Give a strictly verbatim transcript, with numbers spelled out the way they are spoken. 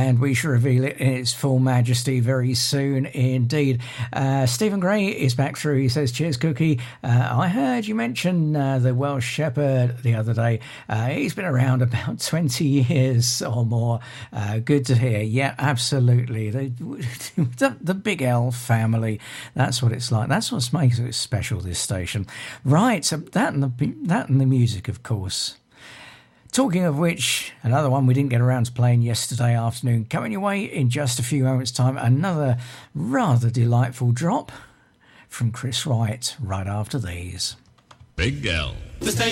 and we shall reveal it in its full majesty very soon indeed. Uh, Stephen Gray is back through. He says, cheers, Cookie. Uh, I heard you mention uh, the Welsh Shepherd the other day. Uh, he's been around about twenty years or more. Uh, good to hear. Yeah, absolutely. The, the, the Big L family. That's what it's like. That's what makes it special, this station. Right, so that and the, that and the music, of course. Talking of which, another one we didn't get around to playing yesterday afternoon, coming your way in just a few moments' time. Another rather delightful drop from Chris Wright right after these. Big L. The